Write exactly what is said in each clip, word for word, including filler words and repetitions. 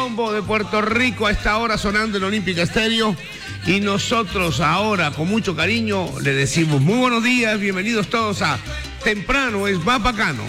De Puerto Rico a esta hora sonando en Olímpica Estéreo, y nosotros ahora con mucho cariño le decimos muy buenos días, bienvenidos todos a Temprano es Más Bacano.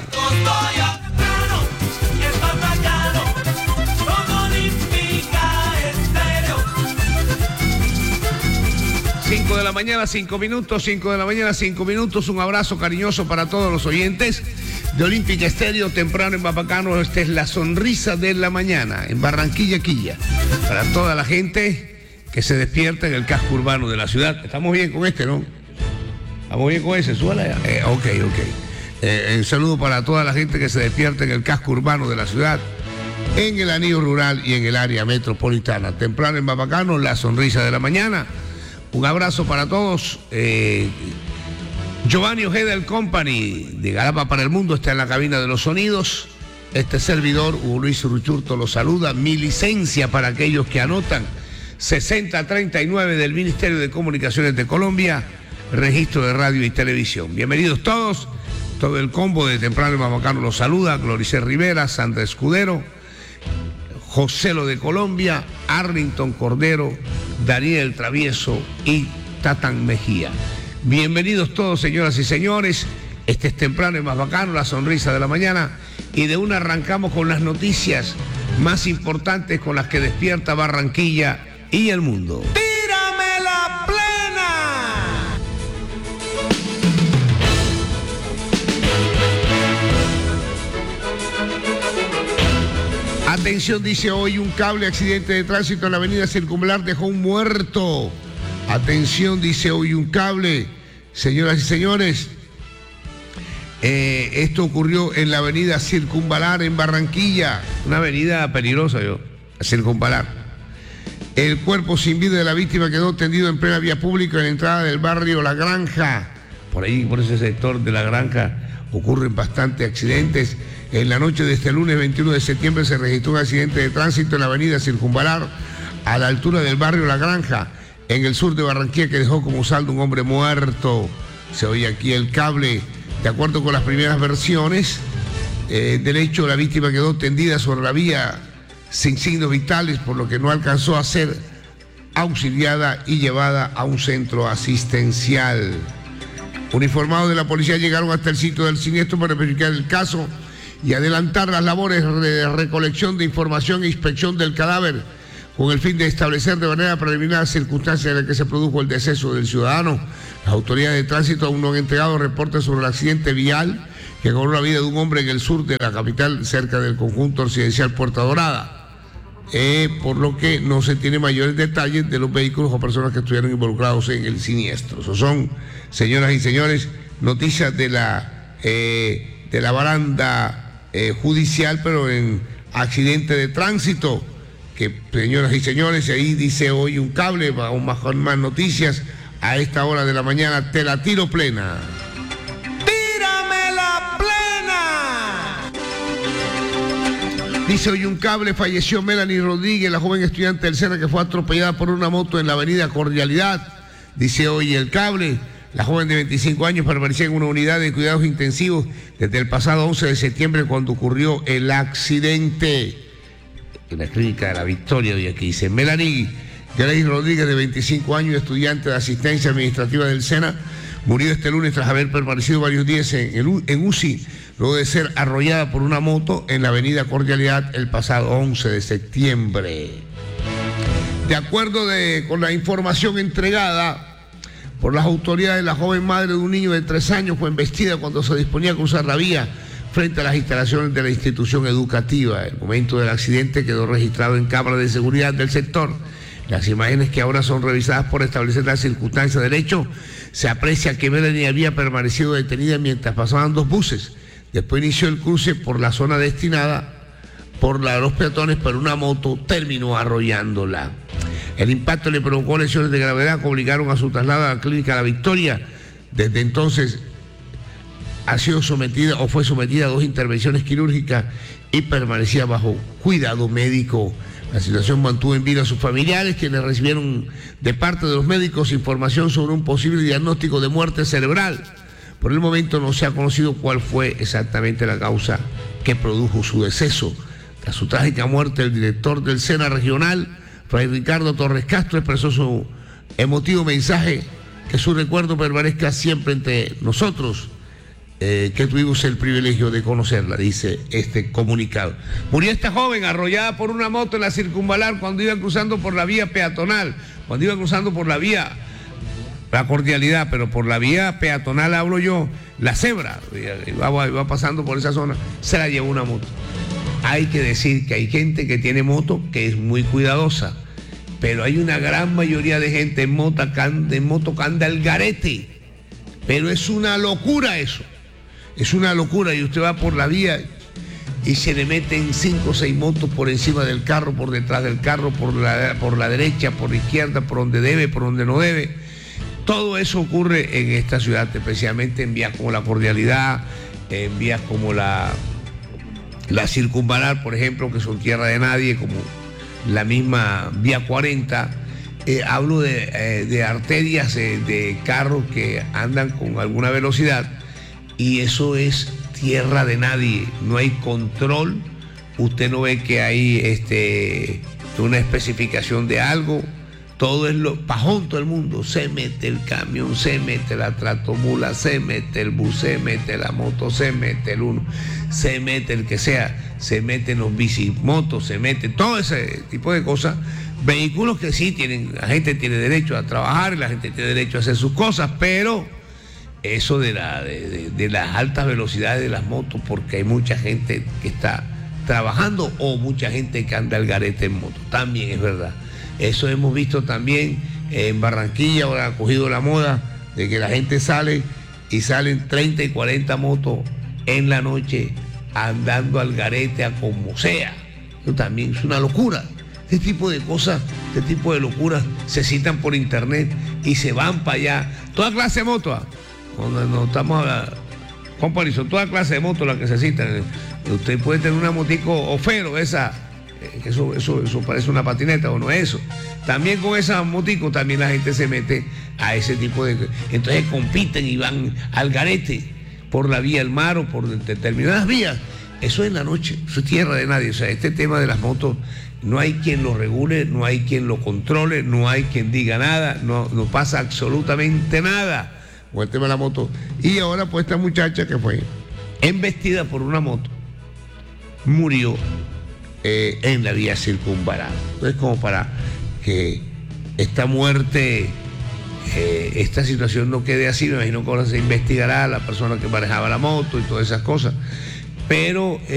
cinco de la mañana, cinco minutos, cinco de la mañana, cinco minutos. Un abrazo cariñoso para todos los oyentes de Olímpica Estéreo, Temprano en Bapacano. Esta es la sonrisa de la mañana en Barranquilla, Quilla. Para toda la gente que se despierta en el casco urbano de la ciudad. Estamos bien con este, ¿no? Estamos bien con ese, súbala ya. Eh, ok, ok. Eh, un saludo para toda la gente que se despierta en el casco urbano de la ciudad, en el anillo rural y en el área metropolitana. Temprano en Bapacano, la sonrisa de la mañana. Un abrazo para todos. Eh, Giovanni Ojeda, el Company de Galapa para el Mundo, está en la cabina de los sonidos. Este servidor, Hugo Luis Uruchurto, lo saluda. Mi licencia para aquellos que anotan, sesenta treinta y nueve del Ministerio de Comunicaciones de Colombia, registro de radio y televisión. Bienvenidos todos. Todo el combo de Temprano y Bapacano los saluda. Glorice Rivera, Sandra Escudero, José Lo de Colombia, Arlington Cordero, Daniel Travieso y Tatán Mejía. Bienvenidos todos, señoras y señores. Este es Temprano y Más Bacano, la sonrisa de la mañana. Y de una arrancamos con las noticias más importantes con las que despierta Barranquilla y el mundo. ¡Tírame la plena! Atención, dice hoy un cable accidente de tránsito en la avenida Circunvalar dejó un muerto. Atención, dice hoy un cable. Señoras y señores, eh, esto ocurrió en la avenida Circunvalar en Barranquilla, una avenida peligrosa, yo, Circunvalar. El cuerpo sin vida de la víctima quedó tendido en plena vía pública en la entrada del barrio La Granja. Por ahí, por ese sector de La Granja, ocurren bastantes accidentes. En la noche de este lunes veintiuno de septiembre se registró un accidente de tránsito en la avenida Circunvalar, a la altura del barrio La Granja, en el sur de Barranquilla, que dejó como saldo un hombre muerto. Se oye aquí el cable. De acuerdo con las primeras versiones eh, del hecho, la víctima quedó tendida sobre la vía sin signos vitales, por lo que no alcanzó a ser auxiliada y llevada a un centro asistencial. Uniformados de la policía llegaron hasta el sitio del siniestro para verificar el caso y adelantar las labores de recolección de información e inspección del cadáver, con el fin de establecer de manera preliminar las circunstancias en las que se produjo el deceso del ciudadano. Las autoridades de tránsito aún no han entregado reportes sobre el accidente vial que cobró la vida de un hombre en el sur de la capital, cerca del conjunto residencial Puerta Dorada, eh, por lo que no se tiene mayores detalles de los vehículos o personas que estuvieron involucrados en el siniestro. Eso son, señoras y señores, noticias de la, eh, de la baranda eh, judicial, pero en accidente de tránsito. Que, señoras y señores, ahí dice hoy un cable, vamos más con más noticias a esta hora de la mañana. Te la tiro plena. ¡Tírame la plena! Dice hoy un cable, falleció Melanie Rodríguez, la joven estudiante del SENA que fue atropellada por una moto en la avenida Cordialidad. Dice hoy el cable, la joven de veinticinco años permanecía en una unidad de cuidados intensivos desde el pasado once de septiembre, cuando ocurrió el accidente. En la clínica de La Victoria, y aquí dice Melanie Grace Rodríguez, de veinticinco años, estudiante de asistencia administrativa del SENA, murió este lunes tras haber permanecido varios días en, el, en U C I, luego de ser arrollada por una moto en la avenida Cordialidad el pasado once de septiembre. De acuerdo de, con la información entregada por las autoridades, la joven madre de un niño de tres años fue embestida cuando se disponía a cruzar la vía frente a las instalaciones de la institución educativa. El momento del accidente quedó registrado en cámaras de seguridad del sector. Las imágenes, que ahora son revisadas por establecer las circunstancias del hecho, se aprecia que Melanie había permanecido detenida mientras pasaban dos buses. Después inició el cruce por la zona destinada por la de los peatones, pero una moto terminó arrollándola. El impacto le provocó lesiones de gravedad que obligaron a su traslado a la clínica La Victoria. Desde entonces ha sido sometida o fue sometida a dos intervenciones quirúrgicas y permanecía bajo cuidado médico. La situación mantuvo en vida a sus familiares, quienes recibieron de parte de los médicos información sobre un posible diagnóstico de muerte cerebral. Por el momento no se ha conocido cuál fue exactamente la causa que produjo su deceso. A su trágica muerte, el director del SENA regional, Fray Ricardo Torres Castro, expresó su emotivo mensaje, que su recuerdo permanezca siempre entre nosotros, eh, que tuvimos el privilegio de conocerla, dice este comunicado. Murió esta joven arrollada por una moto en la circunvalar cuando iba cruzando por la vía peatonal, cuando iba cruzando por la vía, la cordialidad, pero por la vía peatonal hablo yo, la cebra, iba, iba pasando por esa zona, se la llevó una moto. Hay que decir que hay gente que tiene moto que es muy cuidadosa, pero hay una gran mayoría de gente en moto, en moto que anda al garete, pero es una locura eso, es una locura, y usted va por la vía y se le meten cinco o seis motos por encima del carro, por detrás del carro, por la, por la derecha, por la izquierda, por donde debe, por donde no debe. Todo eso ocurre en esta ciudad, especialmente en vías como la Cordialidad, en vías como la... La circunvalar, por ejemplo, que son tierra de nadie, como la misma vía cuarenta. Eh, hablo de, eh, de arterias eh, de carros que andan con alguna velocidad, y eso es tierra de nadie. No hay control. Usted no ve que hay este, una especificación de algo. Todo es lo pajón, todo el mundo. Se mete el camión, se mete la tratomula, se mete el bus, se mete la moto, se mete el uno, se mete el que sea, se meten los bicimotos, se mete todo ese tipo de cosas. Vehículos que sí tienen, la gente tiene derecho a trabajar, la gente tiene derecho a hacer sus cosas, pero eso de, la, de, de, de las altas velocidades de las motos, porque hay mucha gente que está trabajando o mucha gente que anda al garete en moto, también es verdad. Eso hemos visto también en Barranquilla, ahora ha cogido la moda de que la gente sale y salen treinta y cuarenta motos en la noche andando al garete a como sea. Eso también es una locura. Este tipo de cosas, este tipo de locuras se citan por internet y se van para allá. Toda clase de motos, cuando no estamos a, compa, son toda clase de motos las que se citan. Usted puede tener una motico ofero, esa... Eso, eso, eso parece una patineta, o no es eso. También con esa motico también la gente se mete a ese tipo de... Entonces compiten y van al garete por la vía del mar o por determinadas vías. Eso es en la noche, eso es tierra de nadie. O sea, este tema de las motos, no hay quien lo regule, no hay quien lo controle, no hay quien diga nada, no, no pasa absolutamente nada con el tema de la moto. Y ahora pues esta muchacha que fue embestida por una moto, murió Eh, en la vía circunvalar. Entonces, como para que esta muerte, eh, esta situación no quede así, me imagino que ahora se investigará a la persona que manejaba la moto y todas esas cosas, pero